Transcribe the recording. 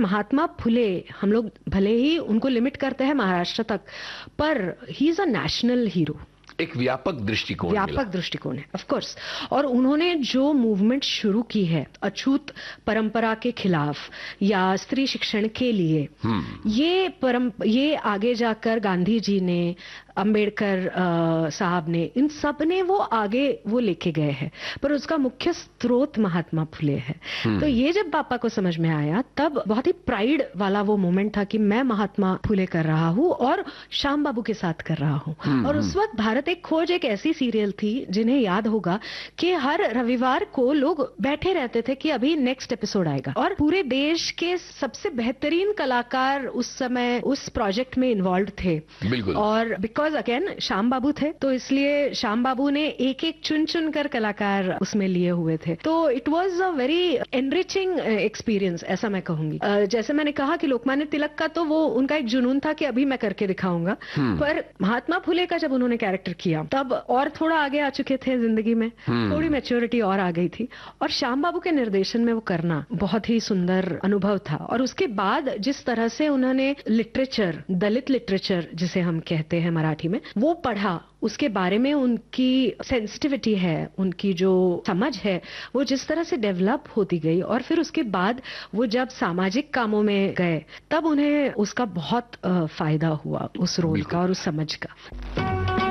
महात्मा फुले, हम लोग भले ही उनको लिमिट करते हैं महाराष्ट्र तक, पर he is a national hero. एक व्यापक दृष्टिकोण है ऑफ कोर्स। और उन्होंने जो मूवमेंट शुरू की है अछूत परंपरा के खिलाफ या स्त्री शिक्षण के लिए, ये आगे जाकर गांधी जी ने, अंबेडकर साहब ने, इन सब ने वो लेके गए हैं, पर उसका मुख्य स्रोत महात्मा फुले है। तो ये जब पापा को समझ में आया तब बहुत ही प्राइड वाला वो मोमेंट था कि मैं महात्मा फुले कर रहा हूँ और श्याम बाबू के साथ कर रहा हूँ। और उस वक्त भारत एक खोज एक ऐसी सीरियल थी जिन्हें याद होगा कि हर रविवार को लोग बैठे रहते थे कि अभी नेक्स्ट एपिसोड आएगा, और पूरे देश के सबसे बेहतरीन कलाकार उस समय उस प्रोजेक्ट में इन्वॉल्व थे। बिल्कुल। और बिकॉज अगेन श्याम बाबू थे, तो इसलिए श्याम बाबू ने एक एक चुन कर कलाकार उसमें लिए हुए थे। तो it was a very enriching experience, ऐसा मैं कहूंगी। जैसे मैंने कहा कि लोकमान्य तिलक का तो वो उनका एक जुनून था कि अभी मैं करके दिखाऊंगा, पर महात्मा फुले का जब उन्होंने कैरेक्टर किया तब और थोड़ा आगे आ चुके थे जिंदगी में, थोड़ी मैच्योरिटी और आ गई थी, और श्याम बाबू के निर्देशन में वो करना बहुत ही सुंदर अनुभव था। और उसके बाद जिस तरह से उन्होंने लिटरेचर, दलित लिटरेचर जिसे हम कहते हैं मराठी में, वो पढ़ा, उसके बारे में उनकी सेंसिटिविटी है, उनकी जो समझ है, वो जिस तरह से डेवलप होती गई, और फिर उसके बाद वो जब सामाजिक कामों में गए तब उन्हें उसका बहुत फायदा हुआ, उस रोल का और उस समझ का।